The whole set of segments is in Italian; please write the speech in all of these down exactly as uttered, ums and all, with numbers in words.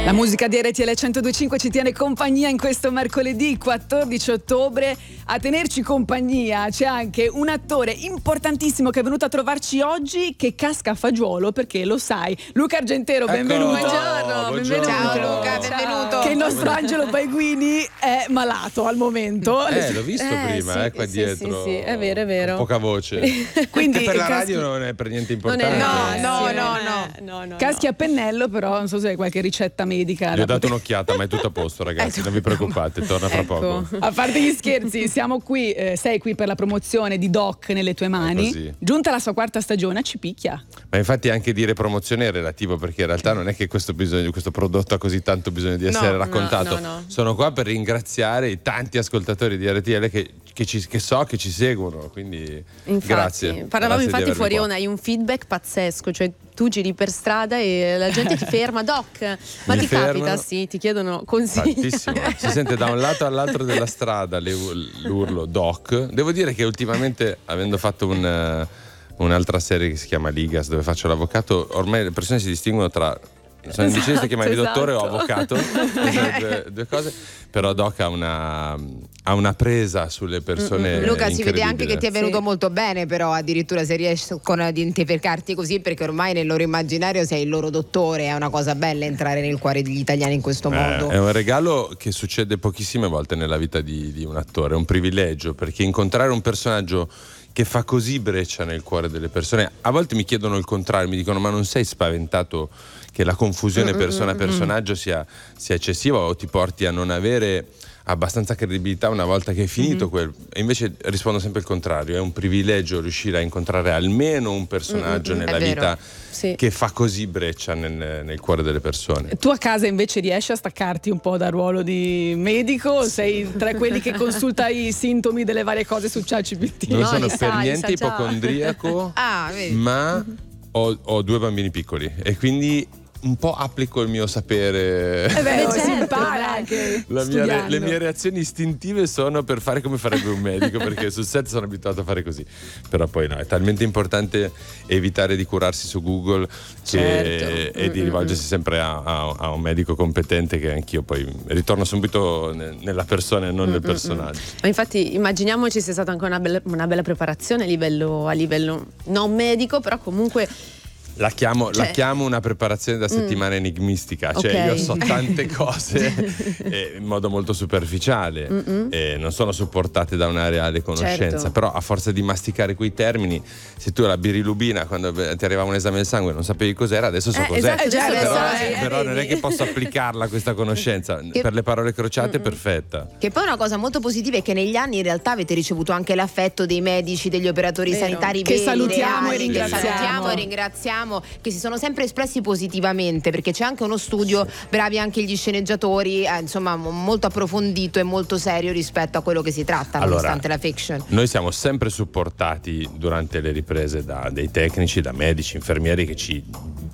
La musica di R T L centodue e cinque ci tiene compagnia in questo mercoledì quattordici ottobre. A tenerci compagnia c'è anche un attore importantissimo che è venuto a trovarci oggi, che casca a fagiolo, perché lo sai. Luca Argentero, benvenuto. Eccolo. Buongiorno, Buongiorno. benvenuto. Ciao Luca, benvenuto. Che il nostro Angelo Baiguini è malato al momento. Eh, l'ho visto Eh, prima, sì, eh, qua sì, dietro. sì, sì, è vero, è vero. Con poca voce. Quindi per la caschi- radio non è per niente Non importante. è, No, no, sì, no, eh, no, no, no, Caschi no. a pennello, però non so se hai qualche ricetta medica. Gli da ho dato poter- un'occhiata, ma è tutto a posto, ragazzi. Ecco. Non vi preoccupate, torna fra Ecco. poco. A parte gli scherzi, siamo qui, eh, sei qui per la promozione di Doc nelle tue mani. così. Giunta la sua quarta stagione, ci picchia. Ma infatti anche dire promozione è relativo, perché in realtà non è che questo, bisogno, questo prodotto ha così tanto bisogno di essere No, raccontato. no, no, no. Sono qua per ringraziare i tanti ascoltatori di R T L che, che, ci, che so che ci seguono. Quindi Infatti, grazie. parlavamo Grazie di infatti avermi fuori qua. onda, hai un feedback pazzesco, cioè tu giri per strada e la gente ti ferma, Doc, ma Mi ti fermano. capita? Sì, ti chiedono consigli. Tantissimo. Si sente da un lato all'altro della strada le- l'urlo Doc. Devo dire che ultimamente, avendo fatto un, eh, un'altra serie che si chiama Ligas, dove faccio l'avvocato, ormai le persone si distinguono tra sono indeciso se chiamare Esatto, dottore o esatto. avvocato. Sono due, due cose. Però Doc ha una, ha una presa sulle persone. Luca, si vede anche che ti è venuto Sì. molto bene, però addirittura se riescono ad identificarti così, perché ormai nel loro immaginario sei il loro dottore. È una cosa bella entrare nel cuore degli italiani in questo modo. È un regalo che succede pochissime volte nella vita di, di un attore, è un privilegio, perché incontrare un personaggio che fa così breccia nel cuore delle persone, a volte mi chiedono il contrario, mi dicono: ma non sei spaventato che la confusione persona-personaggio sia, sia eccessiva o ti porti a non avere abbastanza credibilità una volta che è finito quel... E invece rispondo sempre il contrario: è un privilegio riuscire a incontrare almeno un personaggio nella è vero. vita Sì. che fa così breccia nel, nel cuore delle persone. Tu a casa invece riesci a staccarti un po' dal ruolo di medico o sei tra quelli che consulta i sintomi delle varie cose su ChatGPT? Non No, sono li per sa, li niente sa già. ipocondriaco, Ah, vedi. ma ho, ho due bambini piccoli e quindi un po' applico il mio sapere. È vero, Eh, si certo, impara beh. anche La mia re- studiando. le mie reazioni istintive sono per fare come farebbe un medico, perché sul set sono abituato a fare così. Però poi no, è talmente importante evitare di curarsi su Google che- Certo. e di rivolgersi sempre a, a- a un medico competente, che anch'io poi ritorno subito ne- nella persona e non nel personaggio. Ma infatti immaginiamoci sia stata anche una bella, una bella preparazione a livello, a livello non medico, però comunque La chiamo, la Cioè- chiamo una preparazione da settimana enigmistica, cioè Ok. io so tante cose eh, in modo molto superficiale e non sono supportate da una reale conoscenza, Certo. però a forza di masticare quei termini, se tu la birilubina quando ti arrivava un esame del sangue non sapevi cos'era, adesso so Eh, cos'è. esatto, adesso lo però sai, eh, però non è vedi. che posso applicarla questa conoscenza, per le parole crociate è perfetta. Che poi una cosa molto positiva è che negli anni in realtà avete ricevuto anche l'affetto dei medici, degli operatori Vero. sanitari Che veri, salutiamo reali, e ringraziamo. Che salutiamo e ringraziamo, che si sono sempre espressi positivamente, perché c'è anche uno studio, bravi anche gli sceneggiatori, eh, insomma mo- molto approfondito e molto serio rispetto a quello che si tratta, Allora, nonostante la fiction. Noi siamo sempre supportati durante le riprese da dei tecnici, da medici, infermieri che ci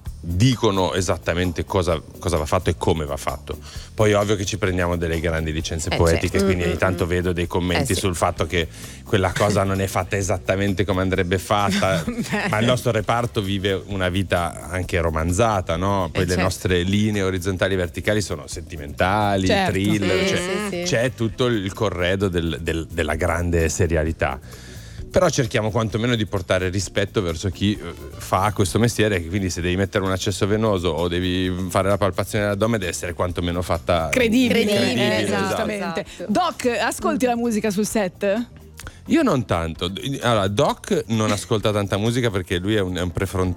dicono esattamente cosa, cosa va fatto e come va fatto. Poi è ovvio che ci prendiamo delle grandi licenze Eh, poetiche, certo. quindi ogni tanto vedo dei commenti Eh, sì. sul fatto che quella cosa non è fatta esattamente come andrebbe fatta, ma il nostro reparto vive una vita anche romanzata, no? Poi Eh, le certo. nostre linee orizzontali e verticali sono sentimentali, Certo. thriller, Sì, cioè, sì, sì. c'è tutto il corredo del- del- della grande serialità. Però cerchiamo quantomeno di portare rispetto verso chi eh, fa questo mestiere, che quindi se devi mettere un accesso venoso o devi fare la palpazione dell'addome deve essere quantomeno fatta Credibile, Credibile, eh, esatto, giustamente. esatto. Doc, ascolti la musica sul set? Io non tanto. Allora, Doc non ascolta tanta musica perché lui è un, è un